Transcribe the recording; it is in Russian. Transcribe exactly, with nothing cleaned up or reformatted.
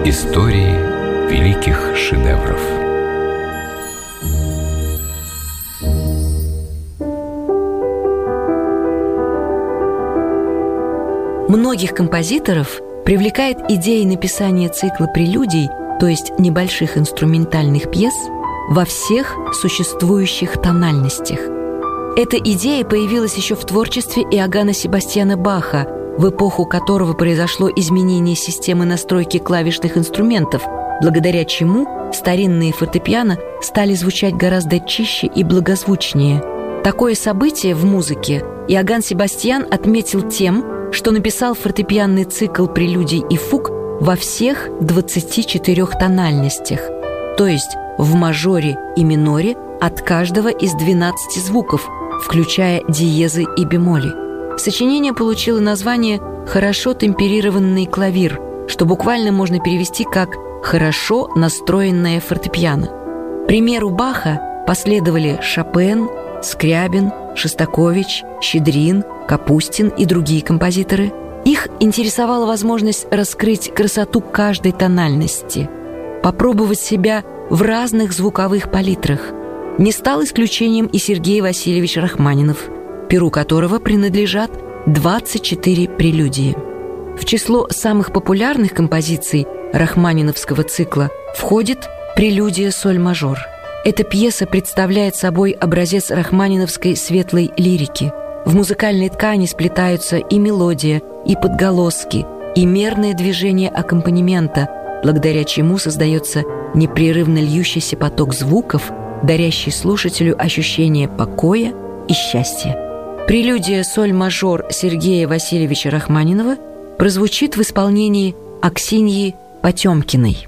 Истории великих шедевров. Многих композиторов привлекает идея написания цикла прелюдий, то есть небольших инструментальных пьес, во всех существующих тональностях. Эта идея появилась еще в творчестве Иоганна Себастьяна Баха, в эпоху которого произошло изменение системы настройки клавишных инструментов, благодаря чему старинные фортепиано стали звучать гораздо чище и благозвучнее. Такое событие в музыке Иоганн Себастьян отметил тем, что написал фортепианный цикл прелюдий и фуг во всех двадцати четырёх тональностях, то есть в мажоре и миноре от каждого из двенадцати звуков, включая диезы и бемоли. Сочинение получило название «Хорошо темперированный клавир», что буквально можно перевести как «хорошо настроенное фортепиано». Примеру Баха последовали Шопен, Скрябин, Шостакович, Щедрин, Капустин и другие композиторы. Их интересовала возможность раскрыть красоту каждой тональности, попробовать себя в разных звуковых палитрах. Не стал исключением и Сергей Васильевич Рахманинов, перу которого принадлежат двадцать четыре прелюдии. В число самых популярных композиций рахманиновского цикла входит прелюдия соль-мажор. Эта пьеса представляет собой образец рахманиновской светлой лирики. В музыкальной ткани сплетаются и мелодия, и подголоски, и мерное движение аккомпанемента, благодаря чему создается непрерывно льющийся поток звуков, дарящий слушателю ощущение покоя и счастья. Прелюдия соль-мажор Сергея Васильевича Рахманинова прозвучит в исполнении Аксиньи Потемкиной.